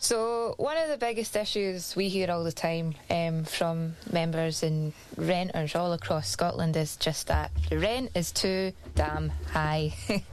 So one of the biggest issues we hear all the time from members and renters all across Scotland is just that the rent is too damn high.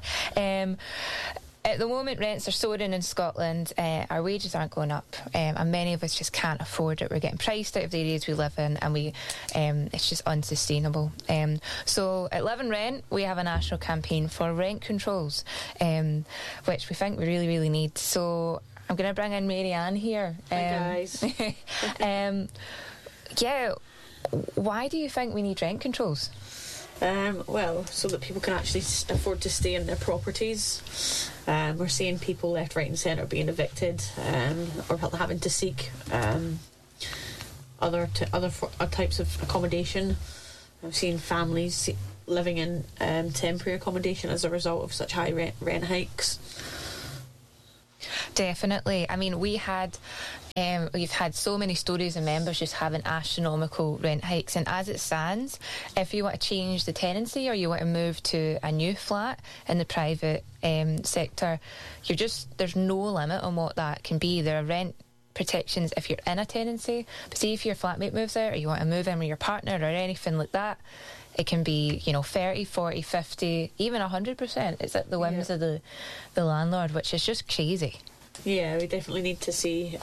At the moment, rents are soaring in Scotland. Our wages aren't going up, and many of us just can't afford it. We're getting priced out of the areas we live in, and it's just unsustainable. So at Live and Rent, we have a national campaign for rent controls, which we think we really, really need. So I'm going to bring in Mary-Anne here. Hi, guys. Yeah, why do you think we need rent controls? Well, so that people can actually afford to stay in their properties. We're seeing people left, right and centre being evicted, or having to seek other types of accommodation. I've seen families living in temporary accommodation as a result of such high rent hikes. Definitely. I mean, we've had so many stories of members just having astronomical rent hikes, and as it stands, if you want to change the tenancy or you want to move to a new flat in the private sector, there's no limit on what that can be. There are rent protections if you're in a tenancy, but see if your flatmate moves out or you want to move in with your partner or anything like that, it can be 30, 40, 50, even 100%. It's at the whims of the landlord, which is just crazy. Yeah, we definitely need to see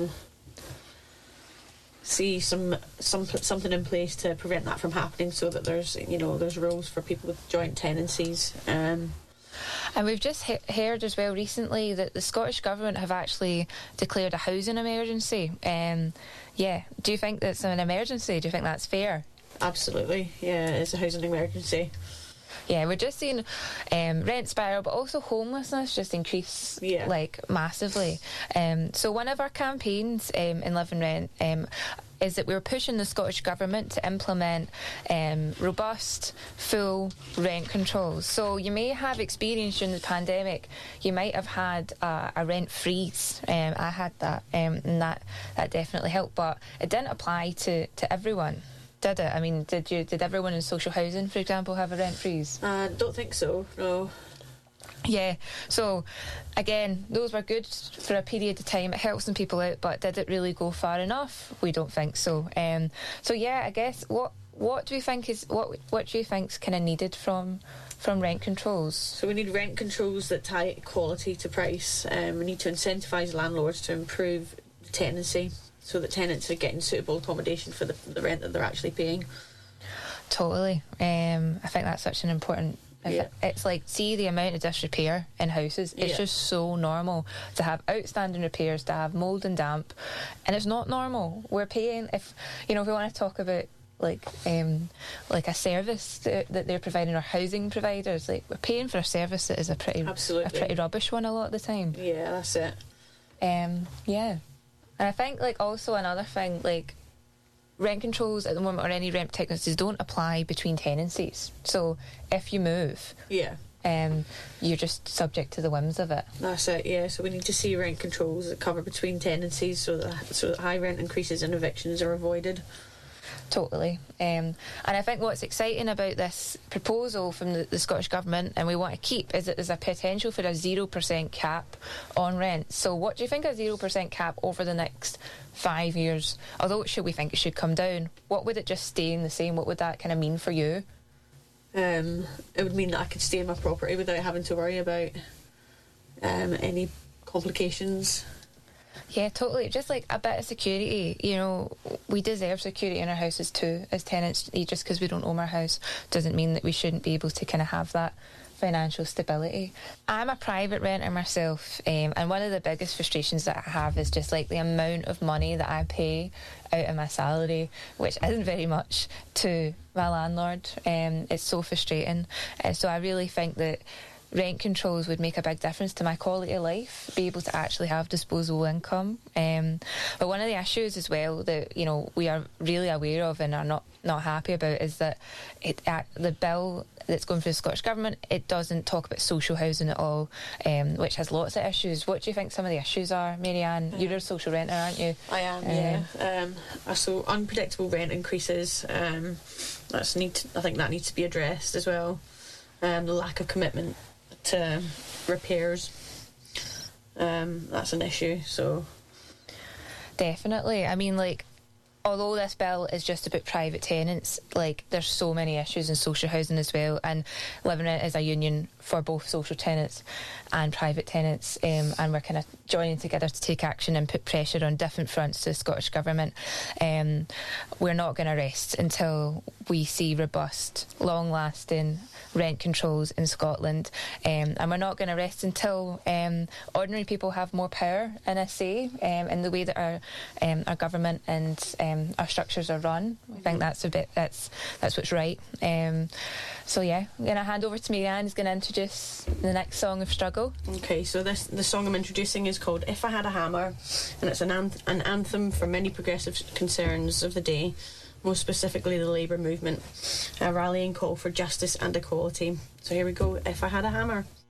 something in place to prevent that from happening, so that there's rules for people with joint tenancies. And we've just heard as well recently that the Scottish Government have actually declared a housing emergency. Do you think that's an emergency? Do you think that's fair? Absolutely, yeah, it's a housing emergency. Yeah, we're just seeing rent spiral, but also homelessness just increase massively. So one of our campaigns in Live and Rent is that we're pushing the Scottish Government to implement robust, full rent controls. So you may have experienced during the pandemic, you might have had a rent freeze. I had that, and that definitely helped, but it didn't apply to everyone. Did it? I mean, did everyone in social housing, for example, have a rent freeze? Don't think so, no. Yeah, so again, those were good for a period of time. It helped some people out, but did it really go far enough? We don't think so. So yeah, I guess what do you think is what do you think's kind of needed from rent controls? So we need rent controls that tie quality to price. We need to incentivise landlords to improve tenancy, so that tenants are getting suitable accommodation for the rent that they're actually paying. Totally. I think that's such an important... It's like, see the amount of disrepair in houses. It's just so normal to have outstanding repairs, to have mould and damp, and it's not normal. We're paying, if we want to talk about like a service that they're providing, or housing providers, like, we're paying for a service that is a pretty rubbish one a lot of the time. Yeah, that's it. And I think, also another thing, rent controls at the moment, or any rent protections, don't apply between tenancies. So if you move, you're just subject to the whims of it. That's it. Yeah. So we need to see rent controls that cover between tenancies, so that high rent increases and evictions are avoided. Totally. And I think what's exciting about this proposal from the Scottish Government, and we want to keep, is that there's a potential for a 0% cap on rent. So what do you think, a 0% cap over the next 5 years? Although we think it should come down, what would it just stay in the same? What would that kind of mean for you? It would mean that I could stay in my property without having to worry about any complications. Yeah, totally. Just like a bit of security. We deserve security in our houses too, as tenants. Just because we don't own our house doesn't mean that we shouldn't be able to kind of have that financial stability. I'm a private renter myself, and one of the biggest frustrations that I have is just the amount of money that I pay out of my salary, which isn't very much, to my landlord. It's so frustrating. So I really think that rent controls would make a big difference to my quality of life, be able to actually have disposable income. But one of the issues as well that we are really aware of and are not happy about is that the bill that's going through the Scottish Government, it doesn't talk about social housing at all, which has lots of issues. What do you think some of the issues are, Mary-Anne? You're a social renter, aren't you? I am, yeah. So unpredictable rent increases, I think that needs to be addressed as well. The lack of commitment to repairs, that's an issue. So Definitely. I mean, like, although this bill is just about private tenants, like, there's so many issues in social housing as well, and Living Rent is a union for both social tenants and private tenants, and we're kind of joining together to take action and put pressure on different fronts to the Scottish Government. We're not going to rest until we see robust, long-lasting rent controls in Scotland, and we're not going to rest until ordinary people have more power and a say in the way that our government and our structures are run. I think that's what's right. So yeah, I'm going to hand over to Marianne, who's going to introduce the next song of struggle. Okay, so the song I'm introducing is called If I Had a Hammer, and it's an anthem for many progressive concerns of the day, most specifically the Labour movement, a rallying call for justice and equality. So here we go, If I Had a Hammer.